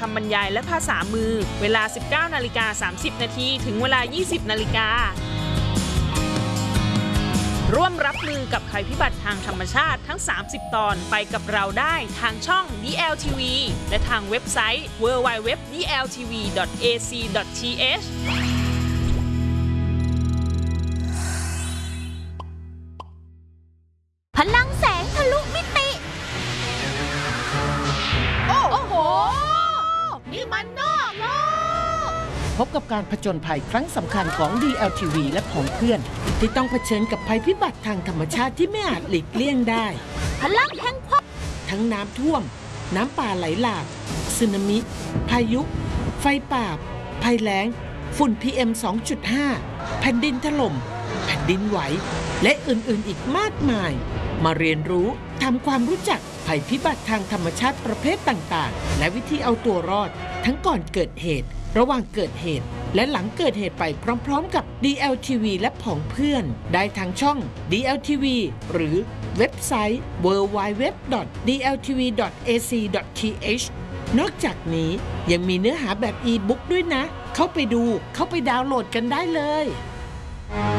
คำบรรยายและภาษามือเวลา 19:30 น.ถึงเวลา 20:00 น.ร่วมรับมือกับภัยพิบัติทางธรรมชาติทั้ง 30 ตอนไปกับเราได้ทางช่อง DLTV และทางเว็บไซต์ www.dltv.ac.th พลังแสงทะลุมิติโอ้โหนี่มันนอกโลกพบกับการผจญภัยครั้งสำคัญของ DLTV และผองเพื่อนที่ต้องเผชิญกับภัยพิบัติทางธรรมชาติที่ไม่อาจหลีกเลี่ยงได้พลังแห่งความทั้งน้ำท่วมน้ำป่าไหลหลากสึนามิพายุไฟป่าภัยแล้งฝุ่น PM 2.5 แผ่นดินถล่มแผ่นดินไหวและอื่นๆอีกมากมายมาเรียนรู้ทำความรู้จักภัยพิบัติทางธรรมชาติประเภทต่างๆและวิธีเอาตัวรอดทั้งก่อนเกิดเหตุระหว่างเกิดเหตุและหลังเกิดเหตุไปพร้อมๆกับ DLTV และผองเพื่อนได้ทางช่อง DLTV หรือเว็บไซต์ www.dltv.ac.th นอกจากนี้ยังมีเนื้อหาแบบอีบุ๊กด้วยนะเข้าไปดูเข้าไปดาวน์โหลดกันได้เลย